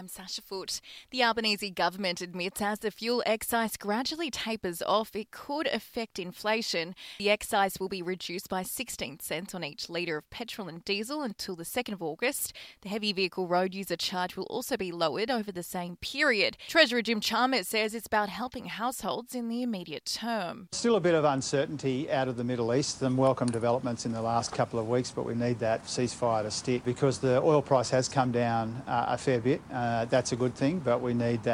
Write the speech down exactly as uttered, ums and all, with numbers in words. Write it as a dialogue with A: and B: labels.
A: I'm Sasha Foote. The Albanese government admits as the fuel excise gradually tapers off, it could affect inflation. The excise will be reduced by sixteen cents on each litre of petrol and diesel until the second of August. The heavy vehicle road user charge will also be lowered over the same period. Treasurer Jim Chalmers says it's about helping households in the immediate term.
B: Still a bit of uncertainty out of the Middle East. Some welcome developments in the last couple of weeks, but we need that ceasefire to stick because the oil price has come down uh, a fair bit. Uh, that's a good thing, but we need that